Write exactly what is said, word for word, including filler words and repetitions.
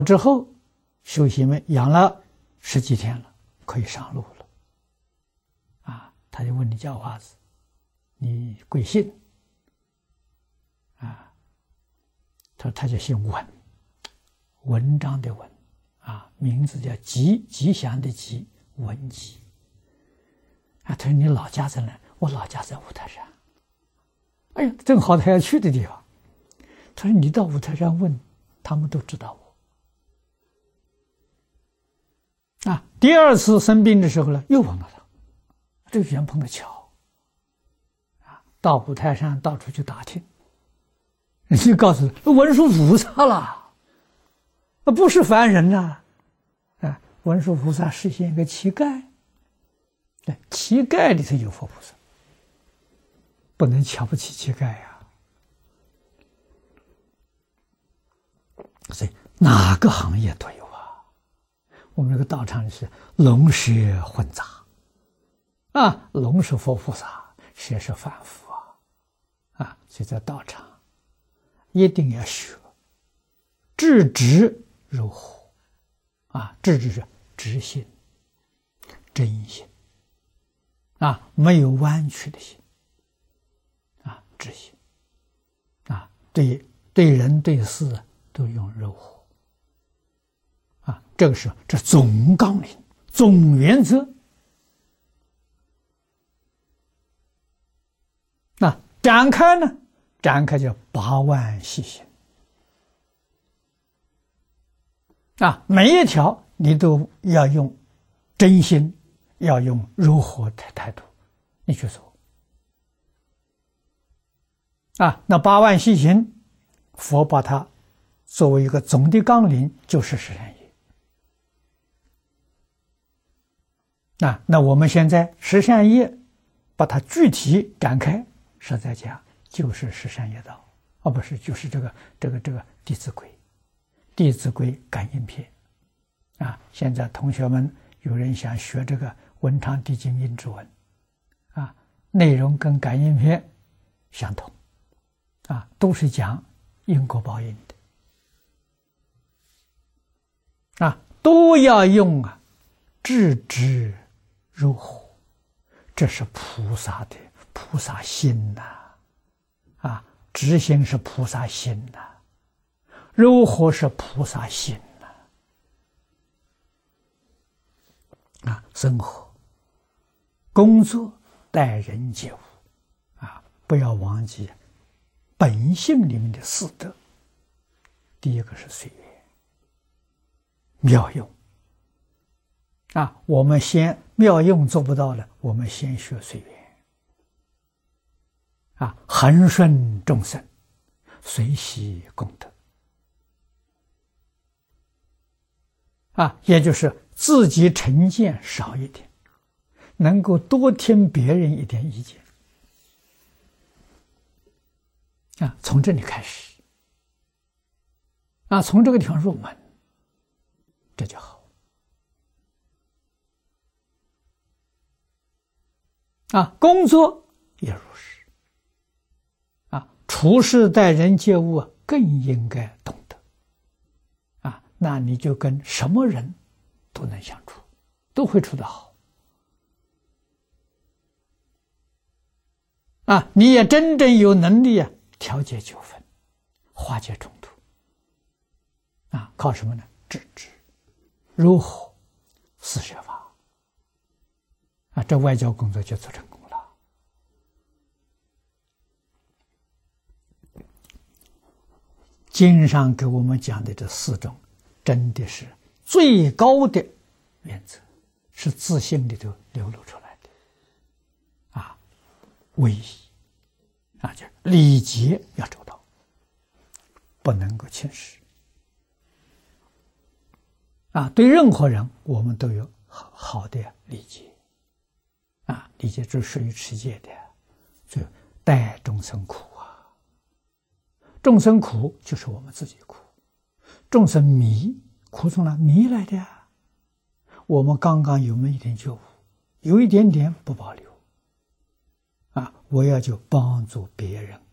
之后，修习们养了十几天了，可以上路了。啊，他就问你叫花子，你贵姓？啊，他说他就姓文，文章的文，啊，名字叫吉，吉祥的吉，文吉。啊，他说你老家在哪？我老家在五台山。哎呀，正好他要去的地方。他说你到五台山问，他们都知道我。啊，第二次生病的时候呢，又碰到他，这个缘碰得巧。啊，到五台山到处去打听，人家告诉他，文殊菩萨了，那不是凡人呐。啊，文殊菩萨是现一个乞丐，乞丐里头有佛菩萨，不能瞧不起乞丐呀。所以哪个行业都有。我们这个道场是龙蛇混杂，啊，龙是佛菩萨，蛇是凡夫啊，啊，所以在道场一定要学直直如虎，啊，直直是直心、真心，啊，没有弯曲的心，啊，直心，啊，对对人对事都用柔和。啊，这个是这总纲领、总原则。那展开呢？展开叫八万细行。啊，每一条你都要用真心，要用柔和的态度，你去做。啊，那八万细行，佛把它作为一个总的纲领，就是十善业。啊，那我们现在十善业把它具体展开，实在讲就是十善业道，而、哦、不是就是这个这个这个弟子规，弟子规感应篇。啊，现在同学们有人想学这个文昌帝君阴之文，啊，内容跟感应篇相同，啊，都是讲因果报应的，啊，都要用啊直直柔和，这是菩萨的菩萨心呐、啊，啊，直心是菩萨心呐、啊，柔和是菩萨心呐、啊，啊，生活、工作、待人接物，啊，不要忘记本性里面的四德。第一个是随缘，妙用。啊，我们先妙用做不到了，我们先学随缘。啊，恒顺众生，随喜功德。啊，也就是自己成见少一点，能够多听别人一点意见。啊，从这里开始。啊，从这个地方入门，这就好。啊，工作也如是。啊，处事待人接物更应该懂得。啊，那你就跟什么人都能相处，都会处得好。啊，你也真正有能力啊，调节纠纷，化解冲突。啊，靠什么呢？直直、柔和、四摄法。啊，这外交工作就做成功了。经上给我们讲的这四种，真的是最高的原则，是自信里头流露出来的。啊，威仪，啊，就礼节要周到，不能够轻视。啊，对任何人，我们都有好好的礼节。啊，理解这属于持戒的，就待众生苦啊。众生苦就是我们自己苦，众生迷苦从哪迷来的啊？我们刚刚有没有一点觉悟？有一点点不保留啊，我要就帮助别人